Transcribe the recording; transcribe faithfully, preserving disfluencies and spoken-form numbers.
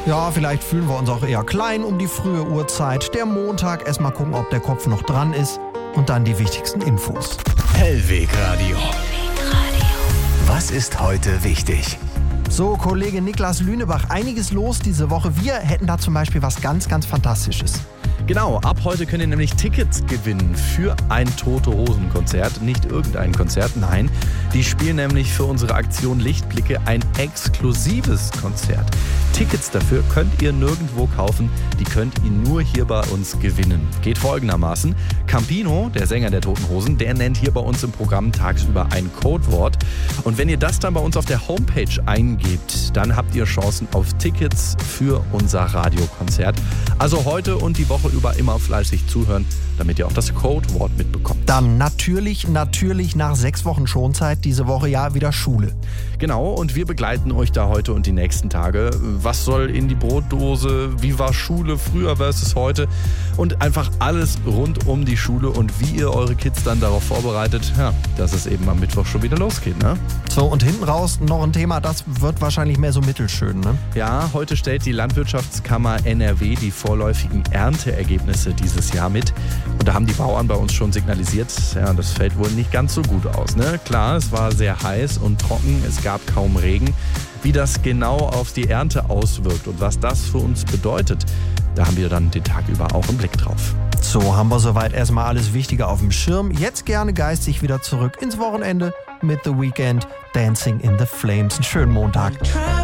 Ja, vielleicht fühlen wir uns auch eher klein um die frühe Uhrzeit. Der Montag, erst mal gucken, ob der Kopf noch dran ist. Und dann die wichtigsten Infos. Hellwegradio. Was ist heute wichtig? So, Kollege Niklas Lünebach, einiges los diese Woche. Wir hätten da zum Beispiel was ganz, ganz Fantastisches. Genau, ab heute könnt ihr nämlich Tickets gewinnen für ein Tote-Hosen-Konzert. Nicht irgendein Konzert, nein. Die spielen nämlich für unsere Aktion Lichtblicke ein exklusives Konzert. Tickets dafür könnt ihr nirgendwo kaufen, die könnt ihr nur hier bei uns gewinnen. Geht folgendermaßen: Campino, der Sänger der Toten Hosen, der nennt hier bei uns im Programm tagsüber ein Codewort. Und wenn ihr das dann bei uns auf der Homepage eingebt, dann habt ihr Chancen auf Tickets für unser Radiokonzert. Also heute und die Woche über immer fleißig zuhören, damit ihr auch das Codewort mitbekommt. Dann natürlich, natürlich nach sechs Wochen Schonzeit diese Woche ja wieder Schule. Genau, und wir begleiten euch da heute und die nächsten Tage. Was soll in die Brotdose? Wie war Schule früher versus heute? Und einfach alles rund um die Schule und wie ihr eure Kids dann darauf vorbereitet, ja, dass es eben am Mittwoch schon wieder losgeht, ne? So, und hinten raus noch ein Thema, das wird wahrscheinlich mehr so mittelschön, ne? Ja, heute stellt die Landwirtschaftskammer N R W die vorläufigen Ernteergebnisse dieses Jahr mit. Und da haben die Bauern bei uns schon signalisiert, ja, das fällt wohl nicht ganz so gut aus, ne? Klar, es war sehr heiß und trocken, es gab kaum Regen. Wie das genau auf die Ernte auswirkt und was das für uns bedeutet, da haben wir dann den Tag über auch einen Blick drauf. So, haben wir soweit erstmal alles Wichtige auf dem Schirm. Jetzt gerne geistig wieder zurück ins Wochenende mit The Weeknd, Dancing in the Flames. Einen schönen Montag.